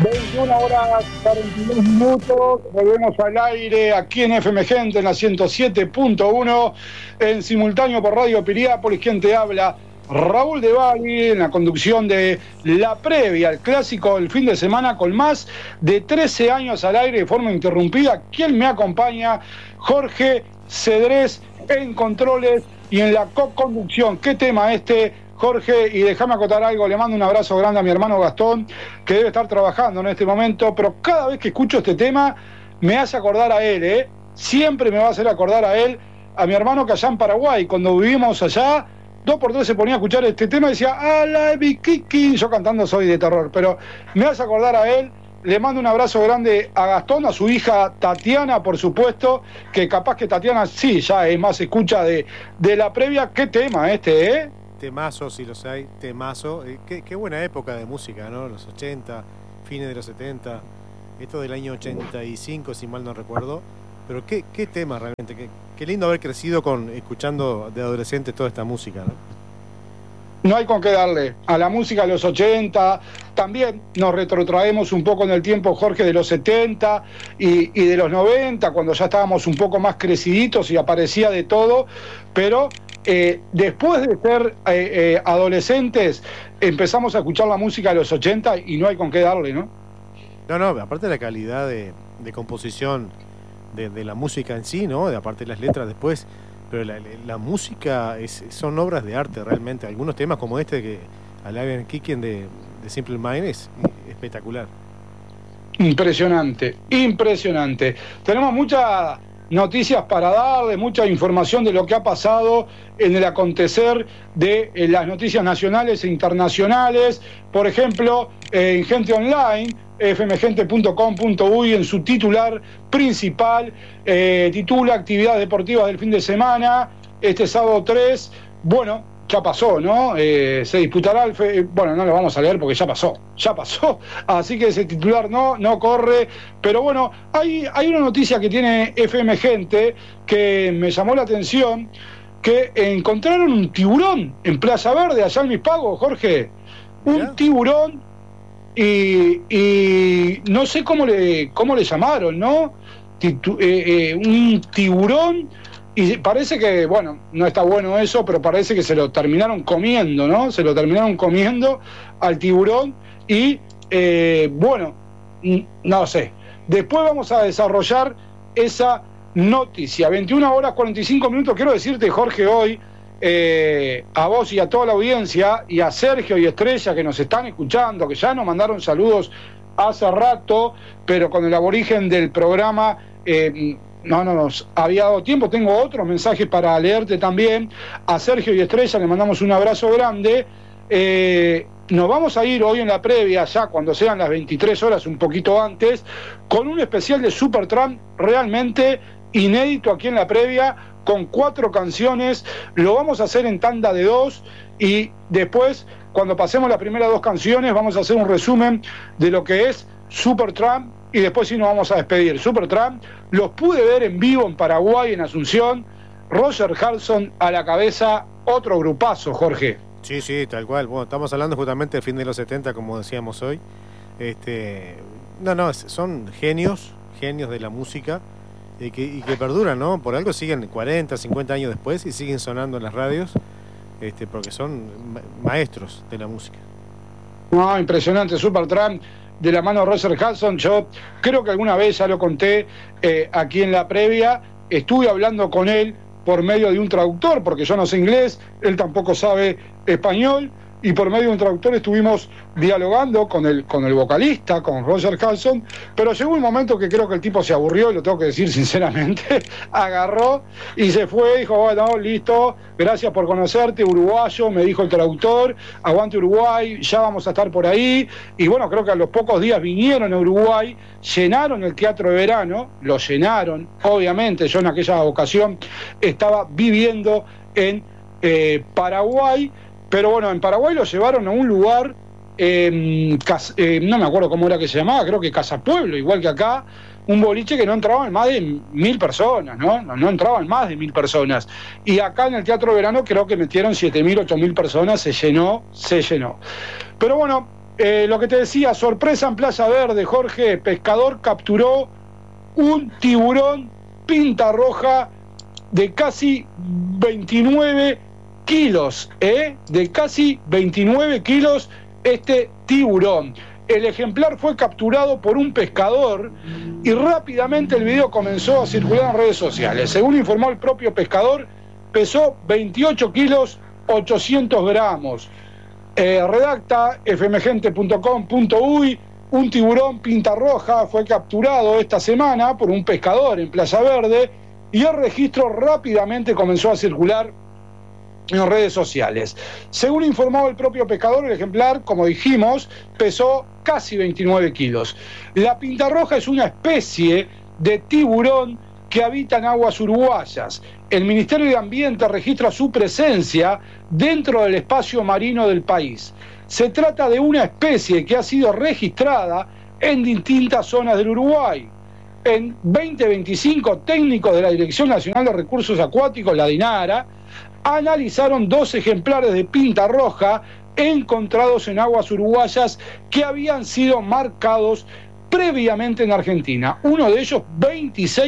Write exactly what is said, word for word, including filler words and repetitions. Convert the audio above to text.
veintiuna horas cuarenta y dos minutos, volvemos al aire aquí en F M Gente, en la ciento siete punto uno, en simultáneo por Radio Piriápolis. Quien te habla, Raúl de Bali, en la conducción de la previa al clásico del fin de semana, con más de trece años al aire de forma interrumpida. Quien me acompaña, Jorge Cedrés, en controles y en la co-conducción. ¿Qué tema este, Jorge? Y déjame acotar algo, le mando un abrazo grande a mi hermano Gastón, que debe estar trabajando en este momento, pero cada vez que escucho este tema me hace acordar a él, ¿eh? Siempre me va a hacer acordar a él, a mi hermano que allá en Paraguay, cuando vivimos allá, dos por tres se ponía a escuchar este tema y decía, ¡I like Kiki! Yo cantando soy de terror, pero me hace acordar a él. Le mando un abrazo grande a Gastón, a su hija Tatiana, por supuesto, que capaz que Tatiana sí, ya es más escucha de, de la previa. ¿Qué tema este, eh? Temazo, si los hay, temazo. Eh, qué, qué buena época de música, ¿no? Los ochenta, fines de los setenta, esto del año ochenta y cinco, si mal no recuerdo. Pero qué, qué tema realmente, qué, qué lindo haber crecido con escuchando de adolescentes toda esta música, ¿no? No hay con qué darle a la música de los ochenta, también nos retrotraemos un poco en el tiempo, Jorge, de los setenta y, y de los noventa, cuando ya estábamos un poco más creciditos y aparecía de todo, pero eh, después de ser eh, eh, adolescentes empezamos a escuchar la música de los ochenta y no hay con qué darle, ¿no? No, no, aparte de la calidad de, de composición de, de la música en sí, ¿no? De aparte de las letras después. Pero la, la música es, son obras de arte realmente. Algunos temas como este que Alive Kicking de, de Simple Minds es espectacular. Impresionante, impresionante. Tenemos muchas noticias para darle, mucha información de lo que ha pasado en el acontecer de eh, las noticias nacionales e internacionales. Por ejemplo, eh, en Gente Online, f m gente punto com punto u y en su titular principal eh, titula actividades deportivas del fin de semana, este sábado tres, bueno, ya pasó, ¿no? Eh, se disputará el fe... bueno, no lo vamos a leer porque ya pasó, ya pasó, así que ese titular no, no corre, pero bueno, hay, hay una noticia que tiene F M Gente que me llamó la atención, que encontraron un tiburón en Plaza Verde, allá en Mis Pagos, Jorge, un ¿Ya? tiburón. Y, y no sé cómo le cómo le llamaron, ¿no? Titu, eh, eh, un tiburón, y parece que, bueno, no está bueno eso, pero parece que se lo terminaron comiendo, ¿no? Se lo terminaron comiendo al tiburón y, eh, bueno, no sé. Después vamos a desarrollar esa noticia. veintiuna horas cuarenta y cinco minutos, quiero decirte, Jorge, hoy, Eh, a vos y a toda la audiencia, y a Sergio y Estrella que nos están escuchando, que ya nos mandaron saludos hace rato, pero con el aborigen del programa eh, no, no nos había dado tiempo. Tengo otros mensajes para leerte también. A Sergio y Estrella le mandamos un abrazo grande. Eh, nos vamos a ir hoy en la previa, ya cuando sean las veintitrés horas, un poquito antes, con un especial de Supertramp realmente inédito aquí en la previa, con cuatro canciones. Lo vamos a hacer en tanda de dos y después, cuando pasemos las primeras dos canciones, vamos a hacer un resumen de lo que es Supertramp y después sí nos vamos a despedir. Supertramp, los pude ver en vivo en Paraguay, en Asunción. Roger Harrison a la cabeza, otro grupazo, Jorge. Sí, sí, tal cual. Bueno, estamos hablando justamente del fin de los setenta, como decíamos hoy. Este, no, no, son genios, genios de la música. Y que, y que perduran, ¿no? Por algo siguen cuarenta, cincuenta años después y siguen sonando en las radios, este, porque son ma- maestros de la música. No, impresionante, Supertramp, de la mano de Roger Hudson. Yo creo que alguna vez ya lo conté eh, aquí en la previa, estuve hablando con él por medio de un traductor, porque yo no sé inglés, él tampoco sabe español, y por medio de un traductor estuvimos dialogando con el, con el vocalista, con Roger Hudson, pero llegó un momento que creo que el tipo se aburrió, y lo tengo que decir sinceramente, agarró y se fue, dijo, bueno, listo, gracias por conocerte, uruguayo, me dijo el traductor, aguante Uruguay, ya vamos a estar por ahí, y bueno, creo que a los pocos días vinieron a Uruguay, llenaron el Teatro de Verano, lo llenaron, obviamente, yo en aquella ocasión estaba viviendo en eh, Paraguay, pero bueno, en Paraguay lo llevaron a un lugar, eh, cas, eh, no me acuerdo cómo era que se llamaba, creo que Casa Pueblo, igual que acá, un boliche que no entraban más de mil personas, ¿no? No, no entraban más de mil personas. Y acá en el Teatro de Verano creo que metieron siete mil, ocho mil personas, se llenó, se llenó. Pero bueno, Eh, lo que te decía, sorpresa en Playa Verde, Jorge, pescador capturó un tiburón pinta roja de casi veintinueve kilos, ¿eh? De casi veintinueve kilos este tiburón. El ejemplar fue capturado por un pescador y rápidamente el video comenzó a circular en redes sociales. Según informó el propio pescador, pesó veintiocho kilos ochocientos gramos. Eh, redacta f m gente punto com punto u y, un tiburón pinta roja fue capturado esta semana por un pescador en Playa Verde y el registro rápidamente comenzó a circular en redes sociales. Según informó el propio pescador, el ejemplar, como dijimos, pesó casi veintinueve kilos. La pintarroja es una especie de tiburón que habita en aguas uruguayas. El Ministerio de Ambiente registra su presencia dentro del espacio marino del país. Se trata de una especie que ha sido registrada en distintas zonas del Uruguay. En veinte veinticinco, técnicos de la Dirección Nacional de Recursos Acuáticos, la DINARA, analizaron dos ejemplares de pinta roja encontrados en aguas uruguayas que habían sido marcados previamente en Argentina. Uno de ellos, veintiséis